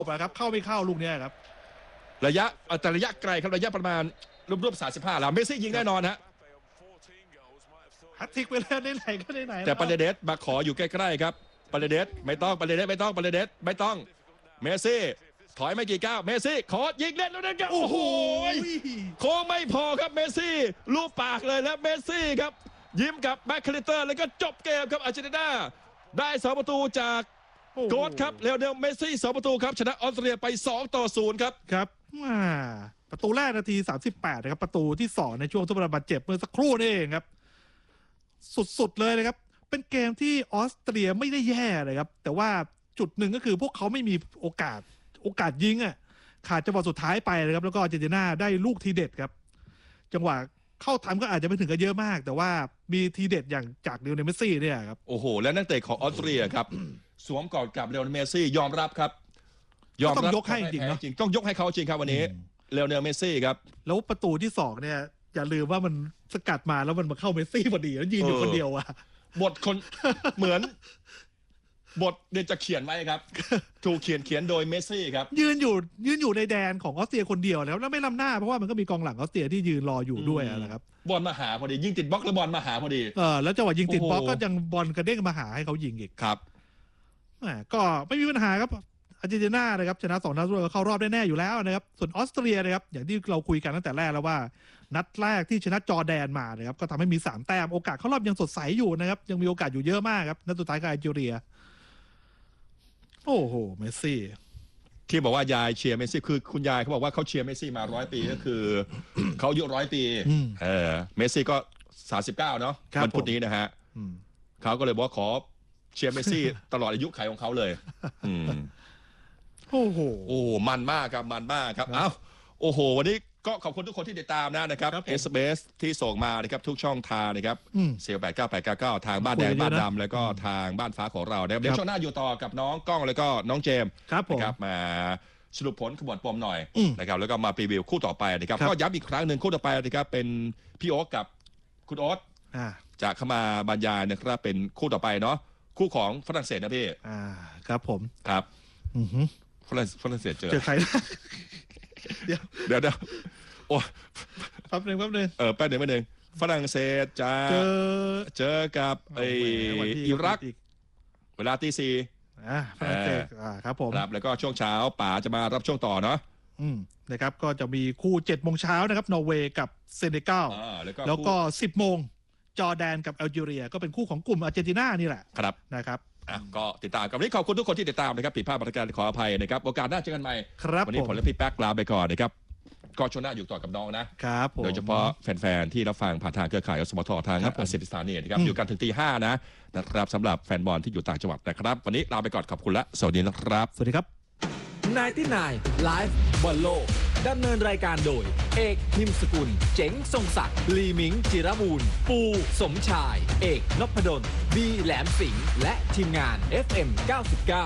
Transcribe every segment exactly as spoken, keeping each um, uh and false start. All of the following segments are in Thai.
ครับเข้าไม่เข้าลูกนี้ครับระยะแต่ระยะไกลครับระยะประมาณรวมๆสามสิบห้าแล้วเมสซี่ยิงแน่นอนฮะแฮตทริกไปแล้วในไหนก็ในไหนแต่ปาเลเดสมาขออยู่ใกล้ๆครับปาเลเดสไม่ต้องปาเลเดสไม่ต้องปาเลเดสไม่ต้องเมสซี่ถอยไม่กี่ก้าวเมสซี่ขอยิงเล่นแล้วนั่นครับโอ้โหโค้งไม่พอครับเมสซี่ลูบปากเลยแล้วเมสซี่ครับยิ้มกับแบ็คคลิเตอร์แล้วก็จบเกมครับอาร์เจนตินาได้สองประตูจากโกดครับเลโอเนลเมสซี่สองประตูครับชนะออสเตรเลียไปสองต่อศูนย์ครับครับประตูแรกนาทีสามสิบแปดนะครับประตูที่สองในช่วงทดเวลาบาดเจ็บเมื่อสักครู่นี่เองครับสุดๆเลยนะครับเป็นเกมที่ออสเตรียไม่ได้แย่เลยครับแต่ว่าจุดหนึ่งก็คือพวกเขาไม่มีโอกาสโอกาสยิงอ่ะขาดจังหวะสุดท้ายไปเลยครับแล้วก็อาร์เจนตินาได้ลูกทีเด็ดครับจังหวะเข้าทำก็อาจจะไม่ถึงกับเยอะมากแต่ว่ามีทีเด็ดอย่างจากเลโอเนลเมสซี่เนี่ยครับโอ้โหและนักเตะของออสเตรียครับสวมกอดกับเลโอเนลเมสซี่ยอมรับครับยอมรับต้องยกให้จริงเนาะต้องยกให้เขาจริงครับวันนี้เลโอเนลเมสซี่ครับแล้วประตูที่สองเนี่ยอย่าลืมว่ามันสกัดมาแล้วมันมาเข้าเมสซี่พอดีแล้วยืนอยู่คนเดียวอะบทคนเหมือนบทเดี๋ยวจะเขียนไว้ครับถูกเขียนเขียนโดยเมสซี่ครับยืนอยู่ยืนอยู่ในแดนของออสเตรียคนเดียวแล้วแล้วไม่ล้ำหน้าเพราะว่ามันก็มีกองหลังออสเตรียที่ยืนรออยู่ด้วยนะครับบอลมาหาพอดียิงติดบล็อกแล้วบอลมาหาพอดีเออแล้วจังหวะยิงติดบล็อกก็ยังบอลกระเด้งมาหาให้เขายิงอีกครับก็ไม่มีปัญหาครับอาร์เจนตินานะครับชนะสองนัดรวดเข้ารอบได้แน่อยู่แล้วนะครับส่วนออสเตรียนะครับอย่างที่เราคุยกันตั้งแต่แรกแล้วว่านัดแรกที่ชนะจอร์แดนมานะครับก็ทำให้มีสามแต้มโอกาสเข้ารอบยังสดใสอยู่นะครับยังมีโอกาสอยู่เยอะมากครับนัดสุดท้ายกับแอลจีเรียโอ้โหเมสซี่ที่บอกว่ายายเชียร์เมสซี่คือคุณยายเขาบอกว่าเขาเชียร์เมสซี่มาร้อยปีก็คือเขาอายุร้อยปีเออเมสซี่ก็สามสิบเก้าเนาะวันพุธนี้นะฮะเขาก็เลยบอกขอเชียร์เมสซี่ตลอดอายุขัยของเขาเลยโอ้โหโอ้มันมากครับมันมากครับเอ้าโอ้โหวันนี้ก็ขอบคุณทุกคนที่ติดตามนะนะครับ เอส เอ็ม เอส ที่ส่งมานะครับทุกช่องทางนะครับเซลแปดเก้าแปดเก้าเก้าทางบ้านแดงบ้านดำแล้วก็ทางบ้านฟ้าของเราเดี๋ยวช่วงหน้าอยู่ต่อกับน้องก้องแล้วก็น้องเจมส์นะครับมาสรุปผลขบวนปมหน่อยนะครับแล้วก็มาพรีวิวคู่ต่อไปนะครับก็ย้ำอีกครั้งหนึ่งคู่ต่อไปนะครับเป็นพี่โอ๊ตกับคุณโอ๊ตจะเข้ามาบรรยายนะครับเป็นคู่ต่อไปเนาะคู่ของฝรั่งเศสนะพี่อ่าครับผมครับฝรั่งฝรั่งเศสเจอเจอใครเดี๋ยวเดี๋ยวเดี๋ยวโอ้แป๊บนึงแป๊บนึงเออแป๊บนึงแป๊บนึงฝรั่งเศสจะเจอเจอกับไออิรักเวลาตีสี่อ่าฝรั่งเศสอ่าครับผมครับแล้วก็ช่วงเช้าป๋าจะมารับช่วงต่อเนาะอืมนะครับก็จะมีคู่เจ็ดโมงเช้านะครับนอร์เวย์กับเซเนกัลแล้วก็สิบโมงจอร์แดนกับแอลจีเรียก็เป็นคู่ของกลุ่มอาร์เจนตินานี่แหละครับนะครับก็ติดตามกันวันนี้ขอบคุณทุกคนที่ติดตามนะครับผิดพลาดประการขออภัยนะครับโอกาสหน้าเจอกันใหม่วันนี้ผมและพี่แป๊กลาไปก่อนนะครับก็ช่วงหน้าอยู่ต่อกับน้องนะครับโดยเฉพาะแฟนๆที่รับฟังผ่านทางเครือข่ายอสมททางนับสิทธิสถานีนะครับอยู่กันถึงตีห้านะนะครับสำหรับแฟนบอลที่อยู่ต่างจังหวัดนะครับวันนี้ลาไปก่อนขอบคุณและสวัสดีนะครับสวัสดีครับนายที่นายไลฟ์บอลโลกดำเนินรายการโดยเอกพิมพ์สกุลเจ๋งทรงศักดิ์ลีมิงจิรบูรณ์ปูสมชายเอกนพดลบีแหลมสิงห์และทีมงาน เอฟ เอ็ม เก้าสิบเก้า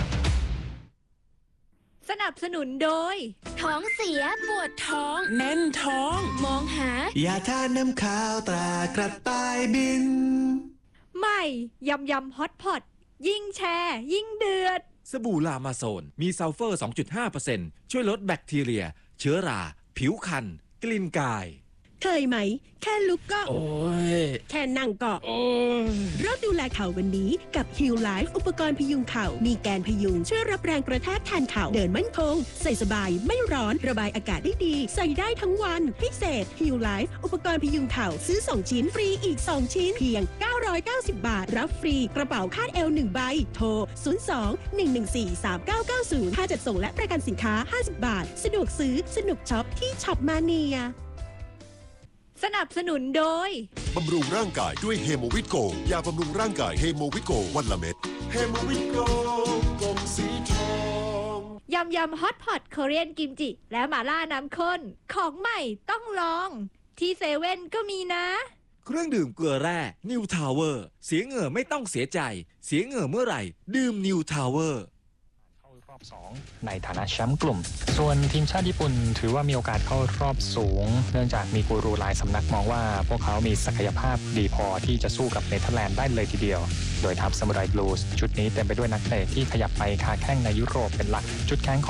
สนับสนุนโดยท้องเสียปวดท้องแน่นท้องมองหายาทาน้ำข้าวตรากระต่ายบินใหม่ยำยำฮอตพอตยิ่งแชร์ยิ่งเดือดสบู่ลามาโซนมีซัลเฟอร์ สองจุดห้าเปอร์เซ็นต์ ช่วยลดแบคทีเรียเชื้อราผิวคันกลิ่นกายเคยไหมแค่ลุกก็โอ้ยแค่นั่งก็โอ้ยเริ่มดูแลเข่าวันนี้กับ Heal Life อุปกรณ์พยุงเข่ามีแกนพยุงช่วยรับแรงกระแทกแทนเข่าเดินมั่นคงใส่สบายไม่ร้อนระบายอากาศได้ดีใส่ได้ทั้งวันพิเศษ Heal Life อุปกรณ์พยุงเข่าซื้อสองชิ้นฟรีอีกสองชิ้นเพียงเก้าร้อยเก้าสิบบาทรับฟรีกระเป๋าคาดเอวหนึ่งใบโทรศูนย์ สอง หนึ่ง หนึ่ง สี่ สาม เก้า เก้า ศูนย์ค่าจัดส่งและประกันสินค้าห้าสิบบาทสะดวกซื้อสนุกช็อปที่ช็อปมาเนียสนับสนุนโดยบำรุงร่างกายด้วยเฮโมวิตโกยาบำรุงร่างกายเฮโมวิตโกวันละเม็ดเฮโมวิตโกกลมสีทองยำยำฮอตพอตเกาหลีกิมจิและหม่าล่าน้ำข้นของใหม่ต้องลองที่เซเว่นก็มีนะเครื่องดื่มเกลือแร่นิวทาวเวอร์เสียเหงื่อไม่ต้องเสียใจเสียเหงื่อเมื่อไหร่ดื่มนิวทาวเวอร์รอบสองในฐานะแชมป์กลุ่มส่วนทีมชาติญี่ปุ่นถือว่ามีโอกาสเข้ารอบสูงเนื่องจากมีกูรูหลายสำนักมองว่าพวกเขามีศักยภาพดีพอที่จะสู้กับเนเธอร์แลนด์ได้เลยทีเดียวโดยทัพซามูไรบลูส์ชุดนี้เต็มไปด้วยนักเตะที่ขยับไปค้าแข้งในยุโรปเป็นหลักจุดแข็งของ